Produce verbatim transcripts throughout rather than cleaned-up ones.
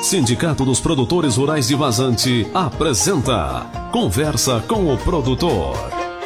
Sindicato dos Produtores Rurais de Vazante apresenta Conversa com o Produtor.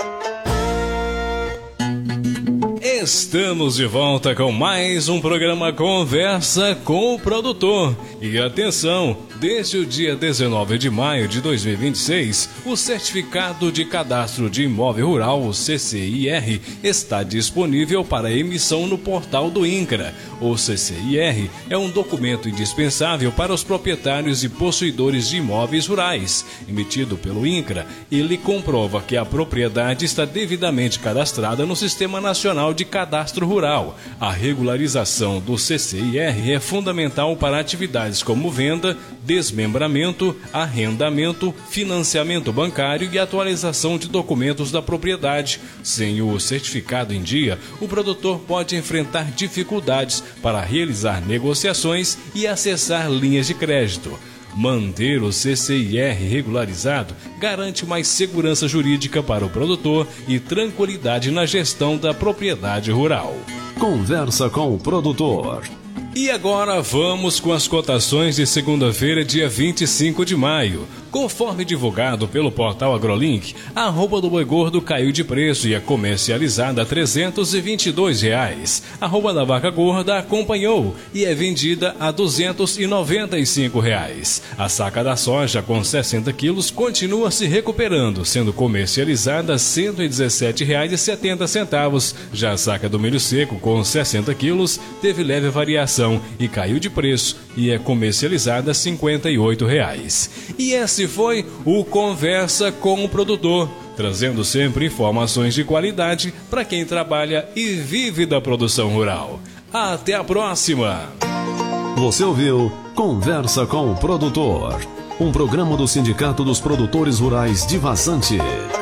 Estamos de volta com mais um programa Conversa com o Produtor. E atenção, desde o dia dezenove de maio de dois mil e vinte e seis, o Certificado de Cadastro de Imóvel Rural, o C C I R, está disponível para emissão no portal do INCRA. O C C I R é um documento indispensável para os proprietários e possuidores de imóveis rurais. Emitido pelo INCRA, ele comprova que a propriedade está devidamente cadastrada no Sistema Nacional de Cadastro Rural. A regularização do C C I R é fundamental para atividades como venda, desmembramento, arrendamento, financiamento bancário e atualização de documentos da propriedade. Sem o certificado em dia, o produtor pode enfrentar dificuldades para realizar negociações e acessar linhas de crédito. Manter o C C I R regularizado garante mais segurança jurídica para o produtor e tranquilidade na gestão da propriedade rural. Conversa com o Produtor. E agora vamos com as cotações de segunda-feira, dia vinte e cinco de maio. Conforme divulgado pelo portal AgroLink, a arroba do boi gordo caiu de preço e é comercializada a trezentos e vinte e dois reais. A arroba da vaca gorda acompanhou e é vendida a duzentos e noventa e cinco reais. A saca da soja com sessenta quilos continua se recuperando, sendo comercializada a cento e dezessete reais e setenta centavos. Já a saca do milho seco com sessenta quilos teve leve variação e caiu de preço e é comercializada a cinquenta e oito reais. E esse foi o Conversa com o Produtor, trazendo sempre informações de qualidade para quem trabalha e vive da produção rural. Até a próxima! Você ouviu Conversa com o Produtor, um programa do Sindicato dos Produtores Rurais de Vazante.